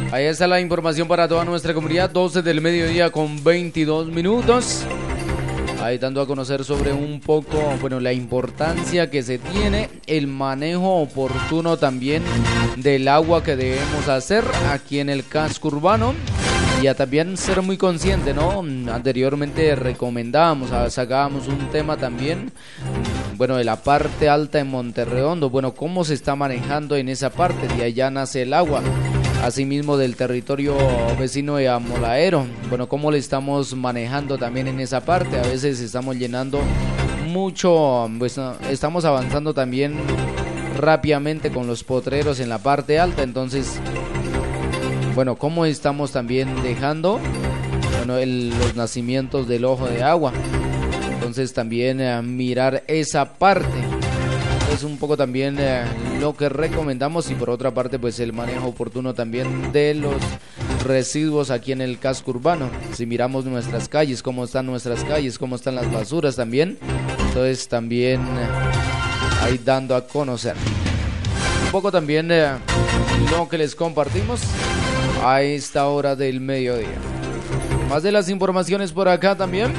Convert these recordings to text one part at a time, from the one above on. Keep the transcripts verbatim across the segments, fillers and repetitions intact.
Ahí está la información para toda nuestra comunidad, doce del mediodía con veintidós minutos. Ahí dando a conocer sobre un poco, bueno, la importancia que se tiene, el manejo oportuno también del agua que debemos hacer aquí en el casco urbano. Y a también ser muy consciente, ¿no? Anteriormente recomendábamos, sacábamos un tema también, bueno, de la parte alta en Monterredondo. Bueno, cómo se está manejando en esa parte, de allá nace el agua. Asimismo del territorio vecino de Amolaero, bueno, cómo le estamos manejando también en esa parte. A veces estamos llenando mucho, pues estamos avanzando también rápidamente con los potreros en la parte alta, entonces... Bueno, cómo estamos también dejando bueno, el, los nacimientos del ojo de agua. Entonces también eh, mirar esa parte. Es un poco también eh, lo que recomendamos. Y por otra parte, pues el manejo oportuno también de los residuos aquí en el casco urbano. Si miramos nuestras calles, cómo están nuestras calles, cómo están las basuras también. Entonces también eh, ahí dando a conocer. Un poco también eh, lo que les compartimos a esta hora del mediodía. Más de las informaciones por acá también.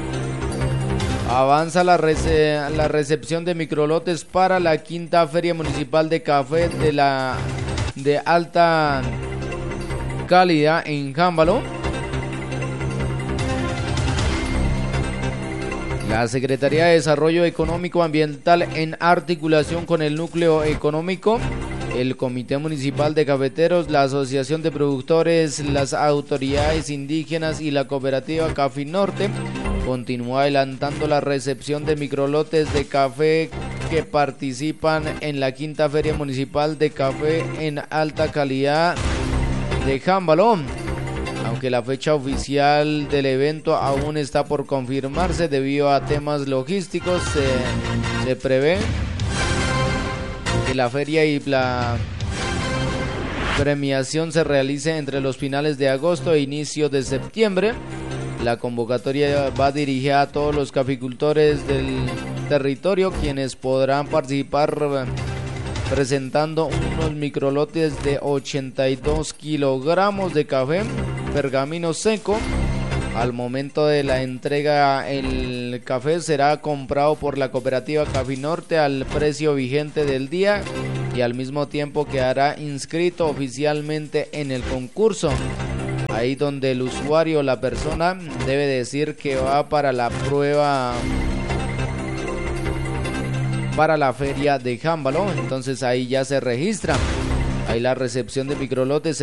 Avanza la, rece- la recepción de microlotes para la quinta Feria Municipal de Café de la de alta calidad en Jámbalo. La Secretaría de Desarrollo Económico Ambiental, en articulación con el Núcleo Económico, el Comité Municipal de Cafeteros, la Asociación de Productores, las autoridades indígenas y la cooperativa Café Norte, continúa adelantando la recepción de microlotes de café que participan en la quinta Feria Municipal de Café en alta calidad de Jámbalo. Aunque la fecha oficial del evento aún está por confirmarse debido a temas logísticos, se, se prevé que la feria y la premiación se realice entre los finales de agosto e inicios de septiembre. La convocatoria va dirigida a todos los caficultores del territorio, quienes podrán participar presentando unos microlotes de ochenta y dos kilogramos de café pergamino seco. Al momento de la entrega, el café será comprado por la cooperativa Café Norte al precio vigente del día y al mismo tiempo quedará inscrito oficialmente en el concurso. Ahí donde el usuario, la persona, debe decir que va para la prueba para la feria de Jámbalo. Entonces ahí ya se registra. Ahí la recepción de microlotes